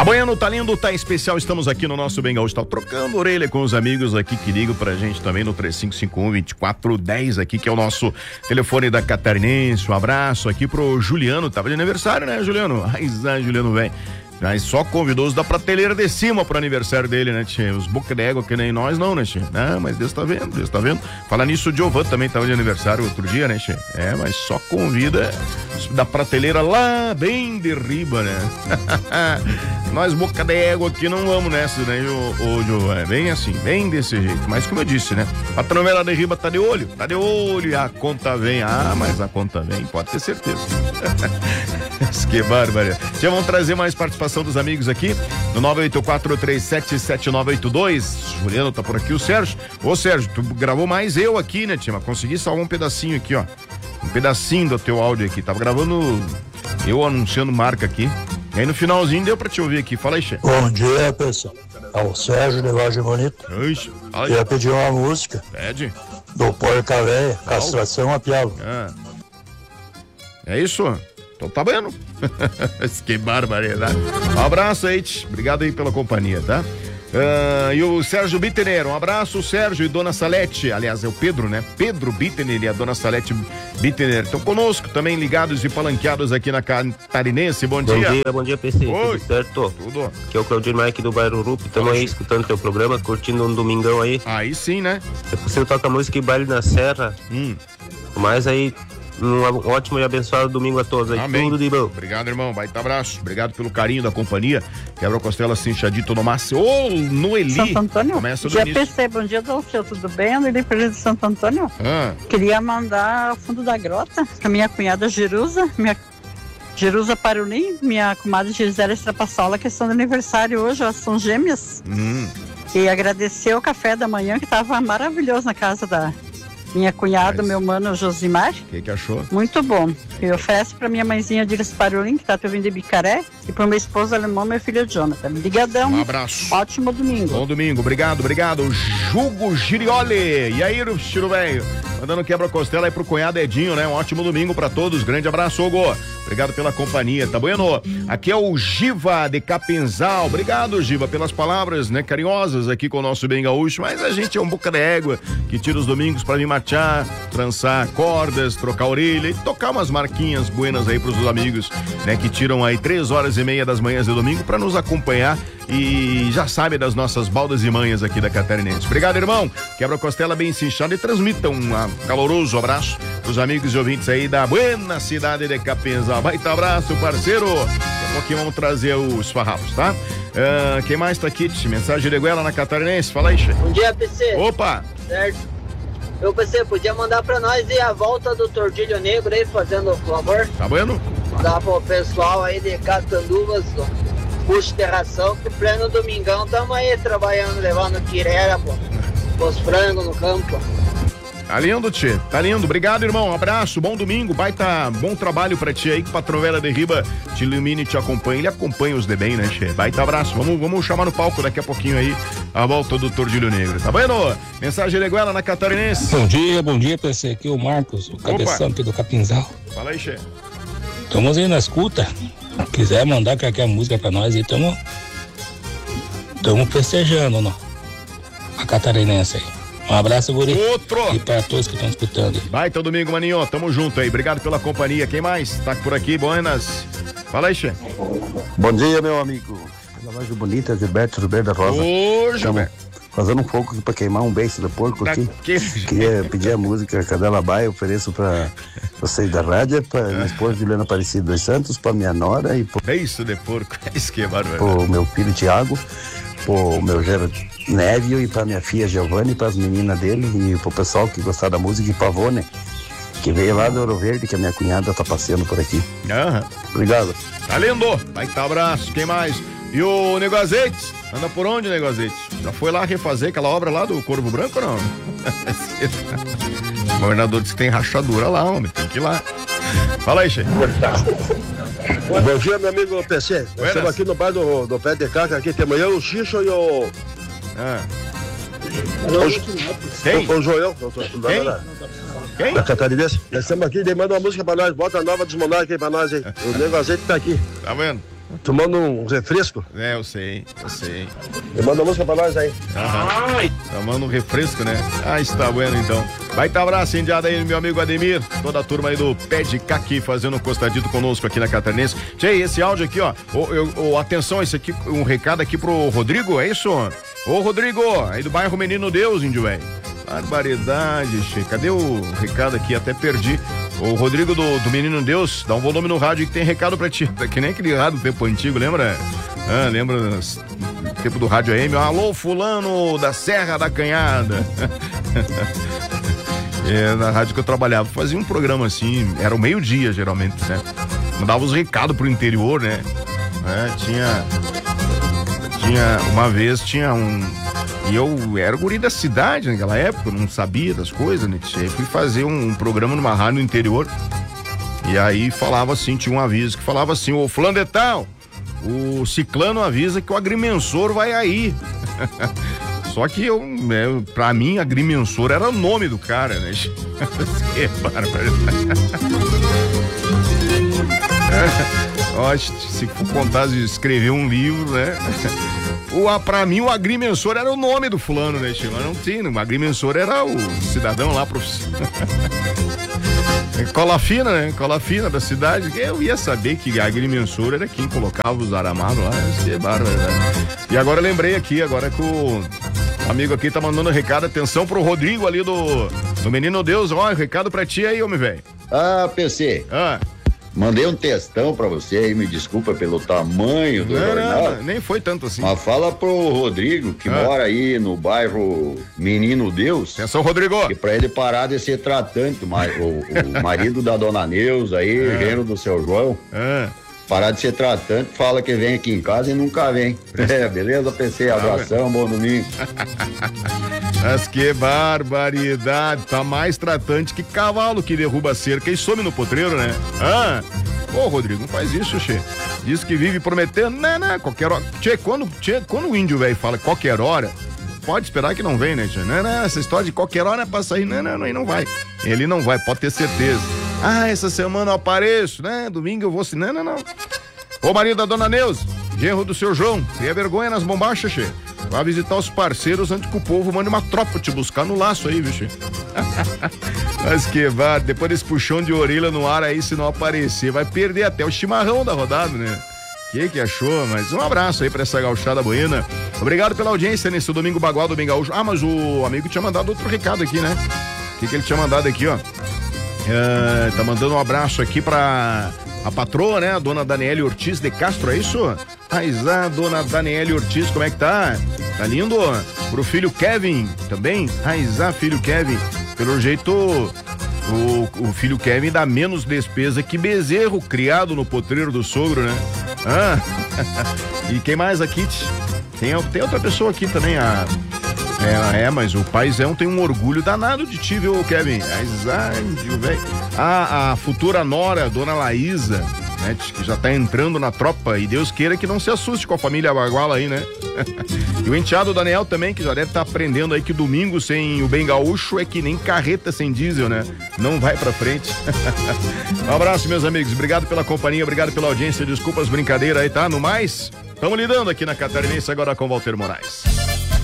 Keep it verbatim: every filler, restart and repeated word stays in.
Tá bueno, tá lindo, tá especial, estamos aqui no nosso Bem Gaúcho, tá trocando orelha com os amigos aqui que ligam pra gente também no três cinco cinco um, dois quatro um zero aqui, que é o nosso telefone da Catarinense. Um abraço aqui pro Juliano, tava de aniversário, né, Juliano? Ai, Zé, Juliano, velho. Mas só convidou os da prateleira de cima pro aniversário dele, né, tchê? Os boca de égua que nem nós não, né, tchê? Não, mas Deus tá vendo, Deus tá vendo. Falar nisso, o Giovan também tava de aniversário outro dia, né, tchê? É, mas só convida os da prateleira lá bem de riba, né? Nós boca de égua aqui não vamos nessa, né, o, o Giovan? É bem assim, bem desse jeito. Mas como eu disse, né? A trovela de riba tá de olho, tá de olho e a conta vem. Ah, mas a conta vem, pode ter certeza. Que bárbaro. Já vamos trazer mais participação dos amigos aqui no nove oito quatro três sete sete nove oito dois. Juliano tá por aqui, o Sérgio. Ô Sérgio, tu gravou mais eu aqui, né, tia? Mas consegui salvar um pedacinho aqui, ó. Um pedacinho do teu áudio aqui. Tava gravando eu anunciando marca aqui. E aí no finalzinho deu pra te ouvir aqui. Fala aí, chefe. Bom dia, pessoal. É o Sérgio de Loja Bonita. Ixi, queria pedir uma música. Pede. Do Porca Véia, Castração a Pialo. Ah. É isso? Então tá vendo? Que barbaridade. Um abraço aí, tch. Obrigado aí pela companhia, tá? Uh, e o Sérgio Bittener, um abraço, Sérgio e Dona Salete, aliás é o Pedro, né? Pedro Bittener e a Dona Salete Bittener estão conosco, também ligados e palanqueados aqui na Catarinense. Bom dia. Bom dia, bom dia, P C. Oi. Tudo certo? Tudo. Aqui é o Claudio Mike do bairro Rupi, estamos aí escutando teu programa, curtindo um domingão aí. Aí sim, né? É possível tocar música e baile na serra. Hum. Mas aí, um ótimo e abençoado domingo a todos aí. Amém. Tudo de bom. Obrigado, irmão. Baita abraço. Obrigado pelo carinho da companhia. Quebra-costela cinchadito no máximo. Ô, Noeli. Santo Antônio. Começa do Já início. pensei, bom dia, Dolfio, tudo bem? Noeli de Santo Antônio. Ah. Queria mandar ao fundo da grota pra minha cunhada Jerusa, minha Jerusa Parulim, minha comadre Gisele Estrapassola, que estão de aniversário hoje, elas são gêmeas. Hum. E agradecer o café da manhã, que tava maravilhoso na casa da minha cunhada, Mas... meu mano Josimar. O que que achou? Muito bom. Eu ofereço pra minha mãezinha Diras Parolin, que tá te ouvindo de Bicaré, e pro meu esposo alemão, meu filho Jonathan. Ligadão. Um abraço. Ótimo domingo. Bom domingo, obrigado, obrigado. Jugo Girioli. E aí, Chiro velho? Mandando quebra-costela aí pro cunhado Edinho, né? Um ótimo domingo pra todos. Grande abraço, Hugo. Obrigado pela companhia, tá bueno? Aqui é o Giva de Capinzal. Obrigado, Giva, pelas palavras, né, carinhosas aqui com o nosso Bem Gaúcho. Mas a gente é um boca de égua que tira os domingos pra vir matear, trançar cordas, trocar orelha e tocar umas marquinhas buenas aí pros amigos, né, que tiram aí três horas e meia das manhãs de domingo pra nos acompanhar e já sabe das nossas baldas e manhas aqui da Catarinense. Obrigado, irmão. Quebra-costela bem cinchada e transmita um caloroso abraço pros amigos e ouvintes aí da buena cidade de Capinzal. Baita abraço, parceiro. Daqui a pouquinho vamos trazer os farrapos, tá? Uh, quem mais tá aqui? Mensagem de goela na Catarinense. Fala aí, chefe. Bom dia, P C. Opa! Certo. Eu, P C, podia mandar pra nós e a volta do Tordilho Negro aí, fazendo o favor? Tá bueno? Mandar pro pessoal aí de Catanduvas, Puxa de Ração, que pleno domingão tamo aí trabalhando, levando quirera, pô. Os frangos no campo. Tá lindo, tchê. Tá lindo. Obrigado, irmão. Um abraço. Bom domingo. Baita bom trabalho pra ti aí, que Patrovela de Riba te ilumine e te acompanha. Ele acompanha os de bem, né, tchê? Baita abraço. Vamos, vamos chamar no palco daqui a pouquinho aí a volta do Tordilho Negro. Tá vendo? Mensagem de goela na Catarinense. Bom dia, bom dia, P C. Aqui é o Marcos, o cabeção aqui do Capinzal. Fala aí, tchê. Estamos aí na escuta. Quiser mandar qualquer música pra nós aí, estamos estamos festejando, não? A Catarinense aí. Um abraço, guri. Outro. E para todos que estão escutando. Baita domingo, maninho. Tamo junto aí. Obrigado pela companhia. Quem mais? Tá por aqui, buenas. Fala aí, che. Bom dia, meu amigo. Pela loja bonita, Gilberto Ribeiro da Rosa. Ô, Gilberto. Fazendo um fogo aqui pra queimar um beiço de porco aqui. Queria pedir a música Cadela Baia, ofereço pra vocês da rádio, pra minha esposa Juliana Aparecida dos Santos, pra minha nora e pro... Beiço de porco, é isso que é bárbaro. Pro meu filho Tiago, pro meu Gerard Névio e pra minha filha Giovanni, pras meninas dele e pro pessoal que gostar da música e pra Vone, que veio lá do Ouro Verde, que a minha cunhada tá passeando por aqui. Aham. Obrigado. Tá lindo. Vai tá abraço. Quem mais? E o Negozete? Anda por onde, Negozete? Já foi lá refazer aquela obra lá do Corvo Branco ou não? O governador disse que tem rachadura lá, homem. Tem que ir lá. Fala aí, chefe. Bom dia, meu amigo P C. Nós estamos aqui no bairro do, do Pé de Caca, aqui tem amanhã o Xixo e o... Ah. O, Quem? o, o Joel. Quem? Quem? Da Catarinense. Nós estamos aqui, ele manda uma música pra nós, bota a nova dos Monarcas aí pra nós aí. O Negozete tá aqui. Tá vendo? tomando um refresco. É, eu sei, eu sei. E manda música pra nós aí. Aham. Tomando um refresco, né? Ah, está bueno então. Vai estar abraço indiado aí, meu amigo Ademir. Toda a turma aí do Pé de Caqui fazendo um costadito conosco aqui na Catarinense. Tchê, esse áudio aqui, ó. Ô, eu, ô, atenção, esse aqui, um recado aqui pro Rodrigo, é isso? Ô, Rodrigo, aí do bairro Menino Deus, índio, velho. Barbaridade, che. Cadê o recado aqui? Até perdi. O Rodrigo do, do Menino Deus, dá um volume no rádio que tem recado pra ti. Que nem aquele rádio do tempo antigo, lembra? Ah, lembra do tempo do rádio A M? Alô, fulano da Serra da Canhada. É, na rádio que eu trabalhava, fazia um programa assim, era o meio-dia geralmente, né? Mandava os recados pro interior, né? É, tinha. Tinha. Uma vez tinha um. E eu era guri da cidade naquela época, eu não sabia das coisas, né? Eu fui fazer um, um programa numa rádio no interior. E aí falava assim, tinha um aviso que falava assim: ô fulano de tal, o ciclano avisa que o agrimensor vai aí. Só que eu, né, pra mim, agrimensor era o nome do cara, né? Que bárbaro. Ó, se for contar de escrever um livro, né? O, pra mim, o agrimensor era o nome do fulano, né, Chico? Mas não tinha, o agrimensor era o cidadão lá, profissional. Cola fina, né? Cola fina da cidade. Eu ia saber que agrimensor era quem colocava os aramados lá. Que bárbaro, né? E agora eu lembrei aqui, agora que o amigo aqui tá mandando recado, atenção pro Rodrigo ali do, do Menino Deus. Ó, recado pra ti aí, homem, velho. Ah, P C. Ah. Mandei um textão pra você aí, me desculpa pelo tamanho do não, jornal. Não, nem foi tanto assim. Mas fala pro Rodrigo, que ah. mora aí no bairro Menino Deus. Atenção, Rodrigo. Que pra ele parar de ser tratante, o, o marido da dona Neuza aí, ah. gênero do seu João. Ah. Parar de ser tratante, fala que vem aqui em casa e nunca vem. É, beleza, P C? Abração, bom domingo. Mas que barbaridade, tá mais tratante que cavalo que derruba a cerca e some no potreiro, né? Ah, ô Rodrigo, não faz isso, che. Diz que vive prometendo, não, não, qualquer hora. Tchê, quando, tchê, quando o índio velho fala qualquer hora, pode esperar que não vem, né, tchê? Não, não, essa história de qualquer hora é pra sair, não, não, não, não vai. Ele não vai, pode ter certeza. Ah, essa semana eu apareço, né? Domingo eu vou assim, não, não, não. Ô marido da dona Neuza, genro do seu João, tenha vergonha nas bombachas, che. Vai visitar os parceiros antes que o povo mande uma tropa te buscar no laço aí, viu, che. Mas que vá, depois desse puxão de orelha no ar aí, se não aparecer, vai perder até o chimarrão da rodada, né? Que que achou? Mas um abraço aí pra essa gauchada buena. Obrigado pela audiência nesse domingo bagual do Bengaúcho. Ah, mas o amigo tinha mandado outro recado aqui, né? O que que ele tinha mandado aqui, ó? É, tá mandando um abraço aqui pra a patroa, né? A dona Daniele Ortiz de Castro, é isso? Mas a dona Daniele Ortiz, como é que tá? Tá lindo? Pro filho Kevin também? Aizá, filho Kevin. Pelo jeito, o, o filho Kevin dá menos despesa que bezerro criado no potreiro do sogro, né? Ah, e quem mais aqui? Tem, tem outra pessoa aqui também, a... É, é, mas o paizão tem um orgulho danado de ti, viu, Kevin? A, a futura nora, dona Laísa, né, que já tá entrando na tropa, e Deus queira que não se assuste com a família Baguala aí, né? E o enteado Daniel também, que já deve estar tá aprendendo aí que domingo sem o bem gaúcho é que nem carreta sem diesel, né? Não vai pra frente. Um abraço, meus amigos, obrigado pela companhia, obrigado pela audiência, desculpa as brincadeiras aí, tá? No mais, estamos lidando aqui na Catarinense agora com Walter Moraes.